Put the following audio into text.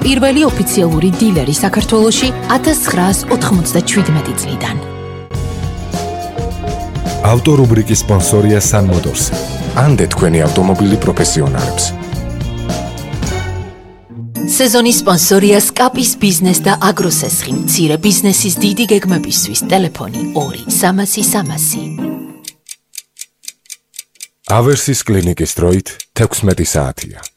პირველი ოფიციალური დილერი საქართველოში 1997 წლიდან. ავტორუბრიკის სპონსორია Sun Motors. ანდე თქვენი ავტომობილი პროფესიონალებს. სეზონის სპონსორია სკაპის ბიზნეს და აგროსესხი მცირე ბიზნესის დიდი გეგმებისთვის ტელეფონი 2-300-300. ავერსის კლინიკის დროით 16 საათია.